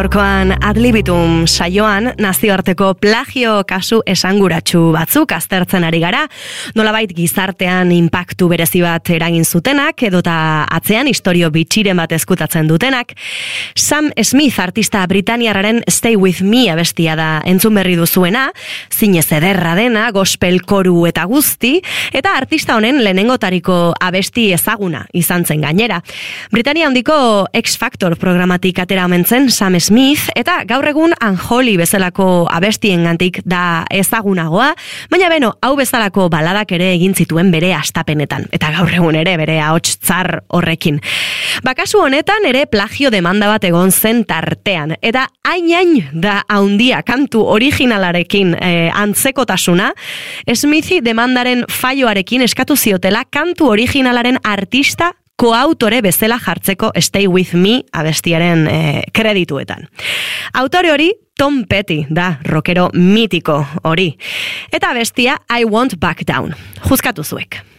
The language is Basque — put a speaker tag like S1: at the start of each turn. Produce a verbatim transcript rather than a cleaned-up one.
S1: Gaurkoan Adlibitum saioan nazioarteko plagio kasu esanguratsu batzuk aztertzen ari gara, nolabait gizartean inpaktu berezi bat eragin zutenak edota atzean istorio bitxiren bat ezkutatzen dutenak. Sam Smith artista britaniarraren Stay With Me abestia da entzun berri duzuena, zinez ederra dena, gospel koru eta guzti, eta artista honen lehenengotariko abesti ezaguna izan zen gainera. Britania handiko X Factor programatik atera omen zen Sam Smith, eta gaur egun Unholy bezalako abestiengantik da ezagunagoa, baina beno, hau bezalako baladak ere egin zituen bere astapenetan, eta gaur egun ere bere ahots tzar horrekin. Bakasu honetan ere plagio demanda bat egon zen tartean, eta hain-hain da haundia kantu originalarekin e, antzekotasuna, Smithi demandaren falloarekin eskatu ziotela kantu originalaren artista koautore bezala jartzeko Stay With Me abestiaren e, kredituetan. Autore hori Tom Petty da, rockero mitiko hori. Eta abestia I Won't Back Down. Juzkatu zuek.